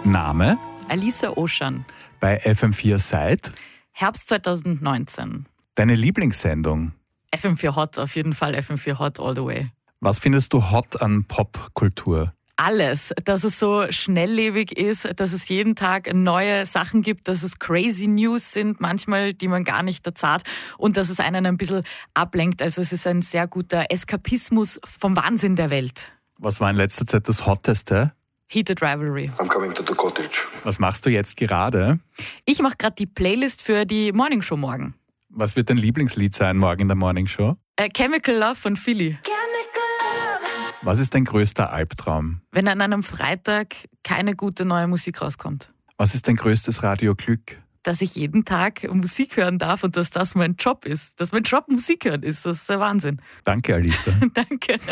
Name? Alisa Oschan. Bei FM4 seit? Herbst 2019. Deine Lieblingssendung? FM4 Hot, auf jeden Fall FM4 Hot all the way. Was findest du hot an Popkultur? Alles, dass es so schnelllebig ist, dass es jeden Tag neue Sachen gibt, dass es crazy News sind, manchmal, die man gar nicht erzahlt, und dass es einen ein bisschen ablenkt. Also es ist ein sehr guter Eskapismus vom Wahnsinn der Welt. Was war in letzter Zeit das Hotteste? Heated Rivalry. I'm coming to the cottage. Was machst du jetzt gerade? Ich mache gerade die Playlist für die Morning Show morgen. Was wird dein Lieblingslied sein morgen in der Morning Show? Chemical Love von Philly. Was ist dein größter Albtraum? Wenn an einem Freitag keine gute neue Musik rauskommt. Was ist dein größtes Radioglück? Dass ich jeden Tag Musik hören darf und dass das mein Job ist. Dass mein Job Musik hören ist, das ist der Wahnsinn. Danke, Alisa. Danke.